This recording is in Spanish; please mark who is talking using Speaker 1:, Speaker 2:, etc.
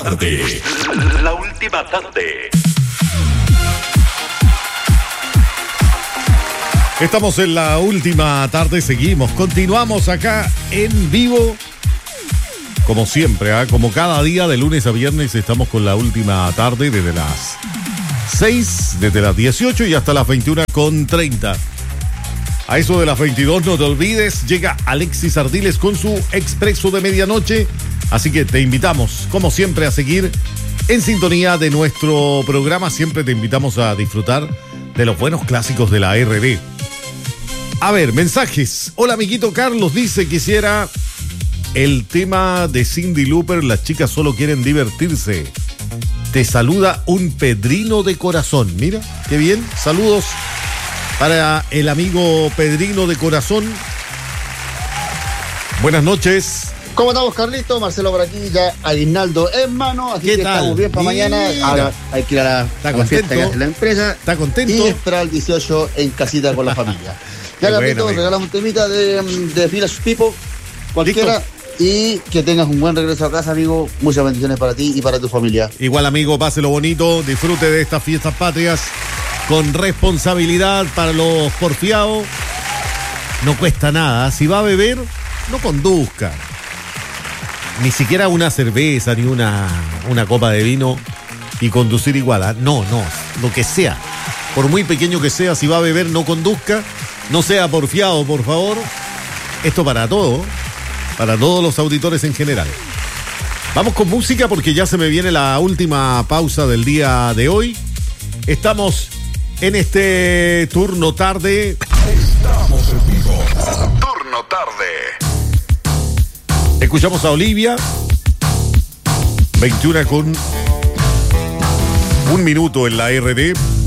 Speaker 1: tarde. La última tarde.
Speaker 2: Estamos en la última tarde, continuamos acá en vivo. Como siempre, como cada día de lunes a viernes estamos con la última tarde desde las 6, desde las 18 y hasta las 21:30. A eso de las 22, no te olvides, llega Alexis Ardiles con su Expreso de Medianoche. Así que te invitamos, como siempre, a seguir en sintonía de nuestro programa. Siempre te invitamos a disfrutar de los buenos clásicos de la RD. A ver, mensajes. Hola, amiguito Carlos, dice, quisiera el tema de Cyndi Lauper, Las chicas solo quieren divertirse. Te saluda un Pedrino de corazón. Mira, qué bien. Saludos para el amigo Pedrino de corazón. Buenas noches.
Speaker 3: ¿Cómo estamos, Carlito? Marcelo por aquí, ya aguinaldo en mano, así
Speaker 2: ¿Qué
Speaker 3: que
Speaker 2: tal?
Speaker 3: estamos bien para mañana. Ahora hay que ir a la fiesta que hace la empresa.
Speaker 2: ¿Está contento?
Speaker 3: Y esperar el 18 en casita con la familia. Ya, Carlito, regalamos un temita de Village People, cualquiera. ¿Listo? Y que tengas un buen regreso a casa, amigo. Muchas bendiciones para ti y para tu familia.
Speaker 2: Igual, amigo, páselo bonito, disfrute de estas fiestas patrias con responsabilidad para los porfiados. No cuesta nada. Si va a beber, no conduzca. Ni siquiera una cerveza ni una copa de vino y conducir igual. No, lo que sea. Por muy pequeño que sea, si va a beber, no conduzca. No sea porfiado, por favor. Esto para todo, para todos los auditores en general. Vamos con música porque ya se me viene la última pausa del día de hoy. Estamos en este turno tarde.
Speaker 1: Estamos en vivo. Turno tarde.
Speaker 2: Escuchamos a Olivia. 21:01 en la RD.